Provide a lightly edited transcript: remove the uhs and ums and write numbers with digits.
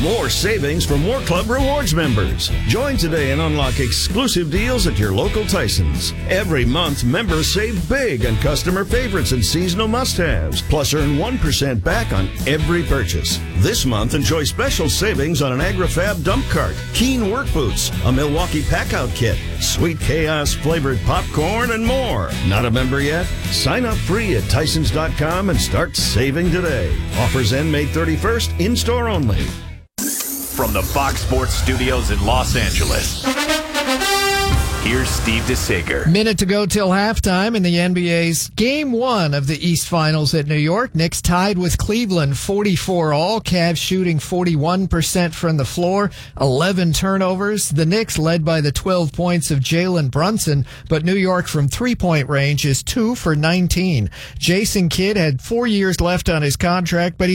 More savings for more Club Rewards members. Join today and unlock exclusive deals at your local Tyson's. Every month, members save big on customer favorites and seasonal must-haves. Plus, earn 1% back on every purchase. This month, enjoy special savings on an AgriFab dump cart, Keen work boots, a Milwaukee pack-out kit, Sweet Chaos flavored popcorn, and more. Not a member yet? Sign up free at Tysons.com and start saving today. Offers end May 31st, in-store only. From the Fox Sports Studios in Los Angeles, here's Steve DeSager. Minute to go till halftime in the NBA's Game 1 of the East Finals at New York. Knicks tied with Cleveland 44-all. Cavs shooting 41% from the floor, 11 turnovers. The Knicks led by the 12 points of Jalen Brunson, but New York from three-point range is 2 for 19. Jason Kidd had 4 years left on his contract, but